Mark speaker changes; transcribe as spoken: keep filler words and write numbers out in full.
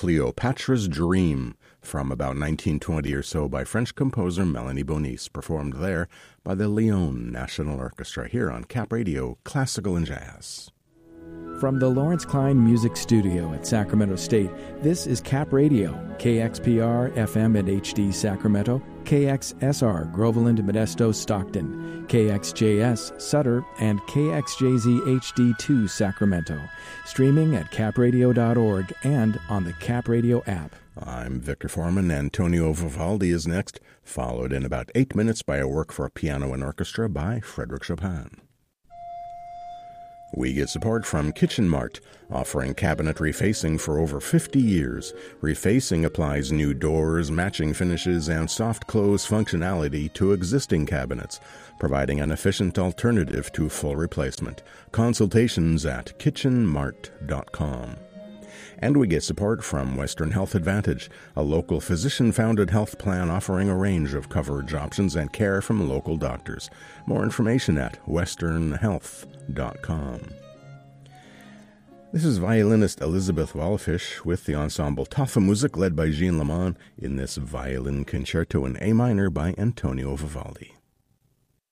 Speaker 1: Cleopatra's Dream, from about nineteen twenty or so by French composer Melanie Bonis, performed there by the Lyon National Orchestra, here on Cap Radio, Classical and Jazz.
Speaker 2: From the Lawrence Klein Music Studio at Sacramento State, this is Cap Radio, K X P R F M and H D Sacramento, K X S R Groveland, Modesto, Stockton, K X J S Sutter, and K X J Z H D two Sacramento. Streaming at cap radio dot org and on the Cap Radio app.
Speaker 1: I'm Victor Foreman. Antonio Vivaldi is next, followed in about eight minutes by a work for piano and orchestra by Frédéric Chopin. We get support from Kitchen Mart, offering cabinet refacing for over fifty years. Refacing applies new doors, matching finishes, and soft close functionality to existing cabinets, providing an efficient alternative to full replacement. Consultations at kitchen mart dot com. And we get support from Western Health Advantage, a local physician-founded health plan offering a range of coverage options and care from local doctors. More information at western health dot com. This is violinist Elizabeth Walfish with the ensemble Tafelmusik led by Jean Lamont in this violin concerto in A minor by Antonio Vivaldi.